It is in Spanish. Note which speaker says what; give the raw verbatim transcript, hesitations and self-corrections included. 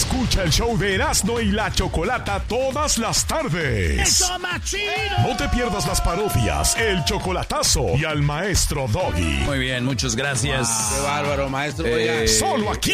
Speaker 1: Escucha el show de Erasmo y la Chocolata todas las tardes.
Speaker 2: ¡Eso, machino!
Speaker 1: No te pierdas las parodias, el chocolatazo y al maestro Doggy.
Speaker 3: Muy bien, muchas gracias.
Speaker 4: Wow, qué bárbaro, maestro.
Speaker 3: Eh,
Speaker 4: Oiga.
Speaker 1: Solo aquí